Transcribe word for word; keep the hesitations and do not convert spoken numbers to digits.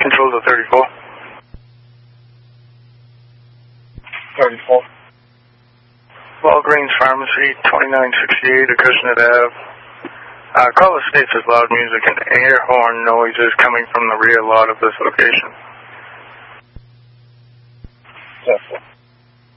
Control to thirty-four. thirty-four. Walgreens Pharmacy, twenty-nine sixty-eight Acushnet Ave. Uh, caller states as loud music and air horn noises coming from the rear lot of this location. Yes, sir.